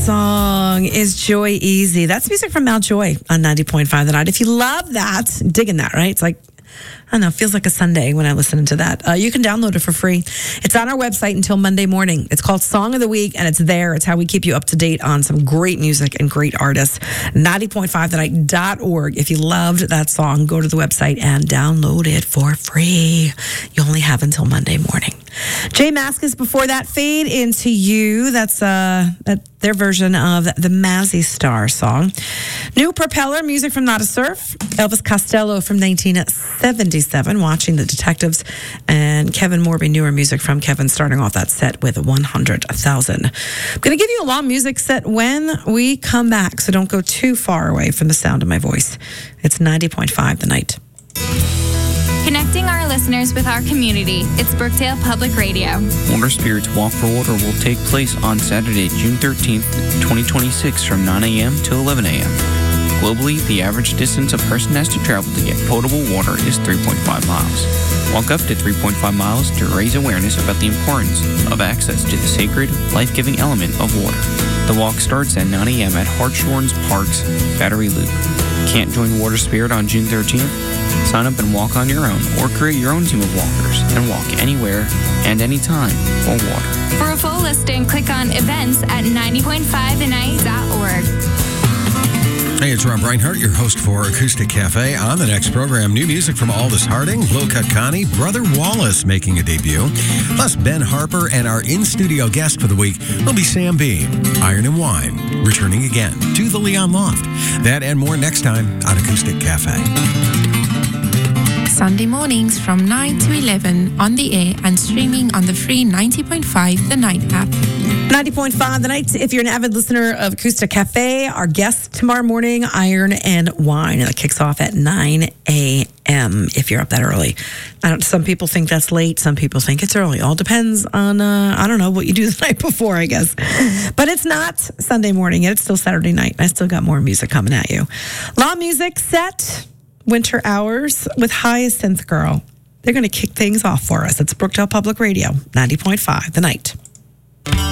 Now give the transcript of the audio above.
song is Joy Easy. That's music from Mount Joy on 90.5 The Night. If you love that, digging that, right? It's like, I don't know, it feels like a Sunday when I listen to that. You can download it for free. It's on our website until Monday morning. It's called Song of the Week, and it's there. It's how we keep you up to date on some great music and great artists. 90.5thenight.org. If you loved that song, go to the website and download it for free. You only have until Monday morning. Jay Mascis before that, Fade Into You. That's their version of the Mazzy Star song. New Propeller, music from Not a Surf. Elvis Costello from 1977, Watching the Detectives. And Kevin Morby, newer music from Kevin, starting off that set with 100,000. I'm going to give you a long music set when we come back, so don't go too far away from the sound of my voice. It's 90.5 The Night. Connecting our listeners with our community. It's Brookdale Public Radio. Water Spirits Walk for Water will take place on Saturday, June 13th, 2026 from 9 a.m. to 11 a.m. Globally, the average distance a person has to travel to get potable water is 3.5 miles. Walk up to 3.5 miles to raise awareness about the importance of access to the sacred, life-giving element of water. The walk starts at 9 a.m. at Hartshorns Park's Battery Loop. Can't join Water Spirit on June 13th? Sign up and walk on your own, or create your own team of walkers and walk anywhere and anytime for water. For a full listing, click on events at 90.5thenight.org. Hey, it's Rob Reinhardt, your host for Acoustic Cafe. On the next program, new music from Aldous Harding, Low Cut Connie, Brother Wallace making a debut, plus Ben Harper, and our in-studio guest for the week will be Sam B. Iron and Wine, returning again to the Leon Loft. That and more next time on Acoustic Cafe. Sunday mornings from 9 to 11 on the air and streaming on the free 90.5 The Night app. 90.5 The Night. If you're an avid listener of Acoustic Cafe, our guest tomorrow morning, Iron and Wine. And it kicks off at 9 a.m. if you're up that early. Some people think that's late. Some people think it's early. All depends on, I don't know, what you do the night before, I guess. But it's not Sunday morning yet. It's still Saturday night. I still got more music coming at you. Law music set. Winter Hours with Hyacinth Girl. They're going to kick things off for us. It's Brookdale Public Radio, 90.5 The Night.